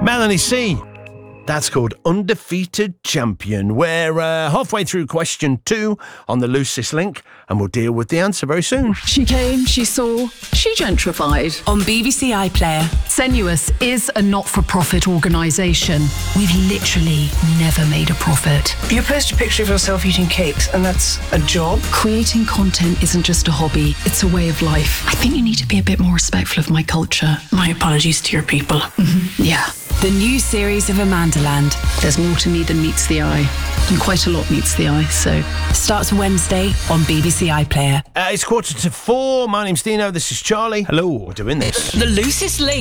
Melanie C. That's called Undefeated Champion. We're halfway through question 2 on the Lucis link, and we'll deal with the answer very soon. She came, she saw, she gentrified. On BBC iPlayer. Sensuous is a not-for-profit organisation. We've literally never made a profit. You post a picture of yourself eating cakes, and that's a job? Creating content isn't just a hobby, it's a way of life. I think you need to be a bit more respectful of my culture. My apologies to your people. Yeah. The new series of Amandaland. There's more to me than meets the eye. And quite a lot meets the eye, so... Starts Wednesday on BBC iPlayer. It's 3:45. My name's Dino. This is Charlie. Hello. We're doing this. The Lucis link.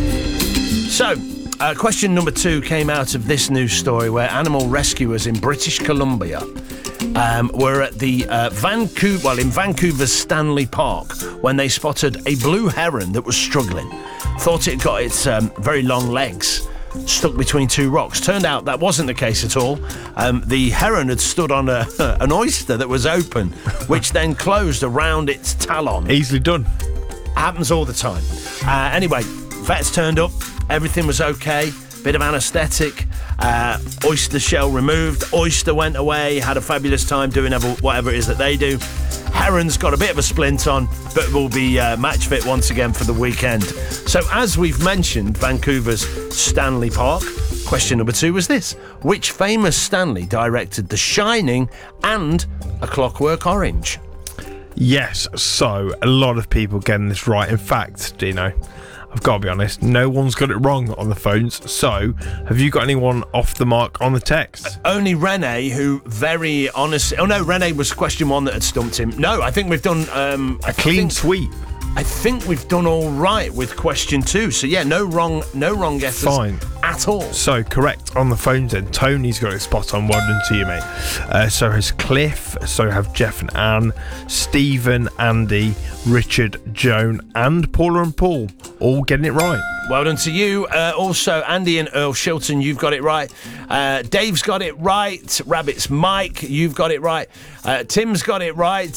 So, question number 2 came out of this news story where animal rescuers in British Columbia were at the in Vancouver's Stanley Park when they spotted a blue heron that was struggling. Thought it got its very long legs stuck between 2 rocks. Turned out that wasn't the case at all. The heron had stood on an oyster that was open, which then closed around its talon. Easily done. Happens all the time. Anyway, vets turned up. Everything was okay. Bit of anaesthetic. Oyster shell removed. Oyster went away. Had a fabulous time doing whatever it is that they do. Heron's got a bit of a splint on, but will be match fit once again for the weekend. So, as we've mentioned, Vancouver's Stanley Park. Question number 2 was this. Which famous Stanley directed The Shining and A Clockwork Orange? Yes, so a lot of people getting this right. In fact, Dino, I've got to be honest, no one's got it wrong on the phones. So, have you got anyone off the mark on the text? Only Renee, who very honestly... Oh, no, Renee was question 1 that had stumped him. No, I think we've done... a clean sweep. I think we've done all right with question 2. So, yeah, no wrong guesses. Fine. At all. So, correct on the phones then. Tony's got it spot on. Well done to you, mate. So has Cliff. So have Jeff and Anne, Stephen, Andy, Richard, Joan, and Paula and Paul. All getting it right. Well done to you. Also, Andy and Earl Shilton, you've got it right. Dave's got it right. Rabbit's Mike, you've got it right. Tim's got it right.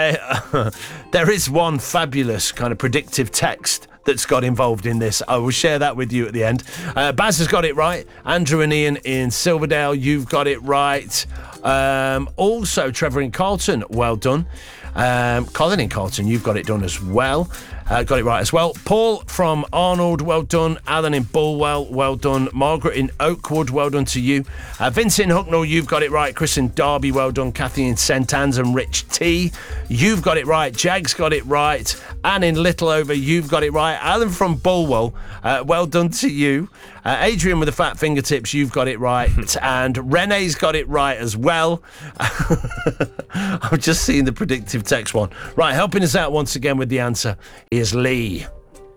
There is one fabulous kind of predictive text that's got involved in this. I will share that with you at the end. Baz has got it right. Andrew and Ian in Silverdale, you've got it right. Also, Trevor in Carlton, well done. Colin in Carlton, you've got it done as well. Got it right as well. Paul from Arnold, well done. Alan in Bulwell, well done. Margaret in Oakwood, well done to you. Vince in Hucknall, you've got it right. Chris in Derby, well done. Kathy in St Anne's and Rich T, you've got it right. Jag's got it right. Anne in Littleover, you've got it right. Alan from Bulwell, well done to you. Adrian with the fat fingertips, you've got it right. And Renee's got it right as well. I'm just seeing the predictive text one. Right, helping us out once again with the answer is Lee.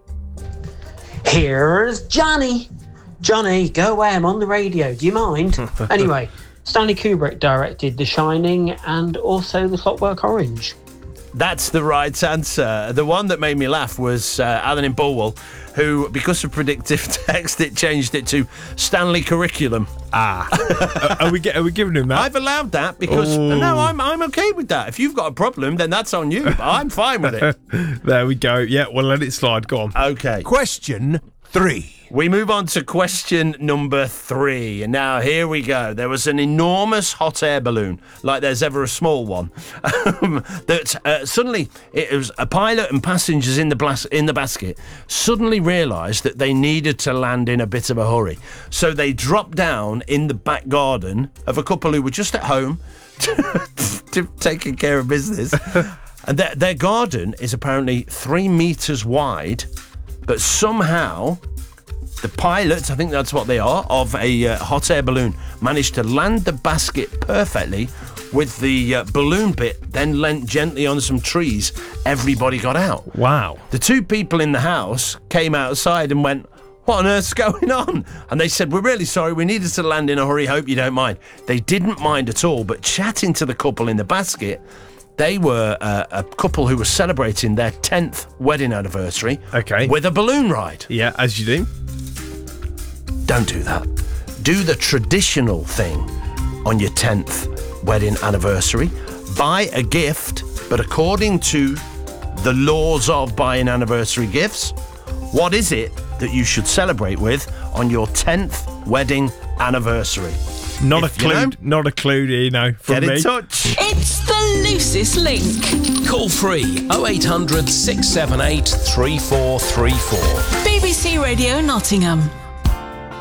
Here's Johnny. Johnny, go away, I'm on the radio. Do you mind? Anyway, Stanley Kubrick directed The Shining and also The Clockwork Orange. That's the right answer. The one that made me laugh was Alan in Bulwell, who, because of predictive text, it changed it to Stanley Curriculum. Are we giving him that? I've allowed that because no, I'm okay with that. If you've got a problem, then that's on you. I'm fine with it. There we go. Yeah, we'll let it slide. Go on. Okay. Question 3. We move on to question number 3. And now here we go. There was an enormous hot air balloon, like there's ever a small one, that suddenly it was a pilot and passengers in the basket suddenly realised that they needed to land in a bit of a hurry. So they dropped down in the back garden of a couple who were just at home taking care of business. And their garden is apparently 3 metres wide, but somehow the pilots, I think that's what they are, of a hot air balloon managed to land the basket perfectly with the balloon bit then leant gently on some trees. Everybody got out. Wow. The 2 people in the house came outside and went, what on earth's going on? And they said, we're really sorry, we needed to land in a hurry, hope you don't mind. They didn't mind at all, but chatting to the couple in the basket, they were a couple who were celebrating their 10th wedding anniversary with a balloon ride. Yeah, as you do. Don't do that. Do the traditional thing on your 10th wedding anniversary. Buy a gift, but according to the laws of buying anniversary gifts, what is it that you should celebrate with on your 10th wedding anniversary? Not If a you clue. know, Not a clue, you know. From Get me. in touch. It's the loosest link. Call free 0800 678 3434. BBC Radio Nottingham.